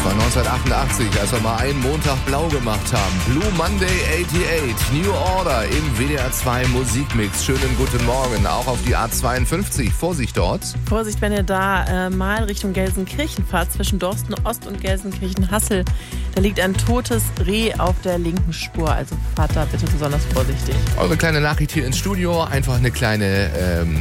war 1988, als wir mal einen Montag blau gemacht haben. Blue Monday 88, New Order im WDR 2 Musikmix. Schönen guten Morgen, auch auf die A52. Vorsicht dort. Vorsicht, wenn ihr da mal Richtung Gelsenkirchen fahrt, zwischen Dorsten Ost und Gelsenkirchen-Hassel. Da liegt ein totes Reh auf der linken Spur. Also fahrt da bitte besonders vorsichtig. Eure kleine Nachricht hier ins Studio. Einfach eine kleine,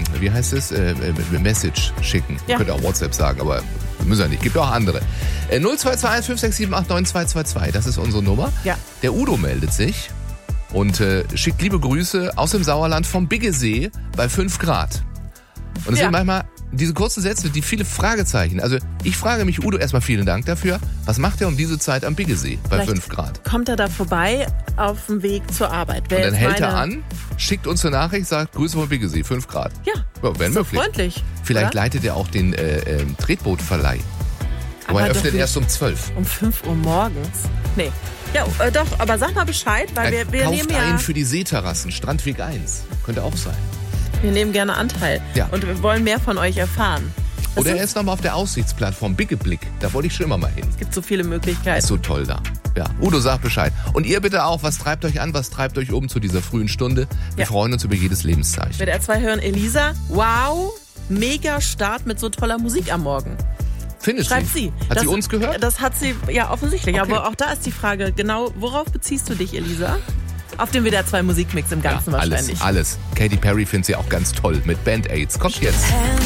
Message schicken. Ja. Ihr könnt auch WhatsApp sagen, aber müssen wir nicht. Gibt auch andere. 0221 567 89222. Das ist unsere Nummer. Ja. Der Udo meldet sich und schickt liebe Grüße aus dem Sauerland vom Biggesee bei 5 Grad. Und es sind manchmal diese kurzen Sätze, die viele Fragezeichen. Also ich frage mich, Udo, erstmal vielen Dank dafür. Was macht er um diese Zeit am Biggesee bei 5 Grad? Kommt er da vorbei auf dem Weg zur Arbeit? Und dann hält er an, schickt uns eine Nachricht, sagt Grüße vom Biggesee, 5 Grad. Ja, wäre möglich. Freundlich. Vielleicht oder? leitet er auch den Tretbootverleih. Aber er öffnet erst um 12. Um 5 Uhr morgens? Nee. Ja, doch, aber sag mal Bescheid, weil wir kauft nehmen ja... ein für die Seeterrassen, Strandweg 1. Könnte auch sein. Wir nehmen gerne Anteil. Ja. Und wir wollen mehr von euch erfahren. Oder er ist nochmal auf der Aussichtsplattform Biggeblick. Da wollte ich schon immer mal hin. Es gibt so viele Möglichkeiten. Ist so toll da. Ja, Udo sagt Bescheid. Und ihr bitte auch, was treibt euch an, was treibt euch um zu dieser frühen Stunde? Wir freuen uns über jedes Lebenszeichen. Mit R2 hören Elisa. Wow, mega Start mit so toller Musik am Morgen. Schreibt sie. Hat sie uns gehört? Das hat sie, ja offensichtlich. Okay. Aber auch da ist die Frage, genau, worauf beziehst du dich, Elisa? Auf den WDR 2 Musikmix im Ganzen wahrscheinlich. Alles. Katy Perry findet sie auch ganz toll mit Band-Aids. Kommt jetzt.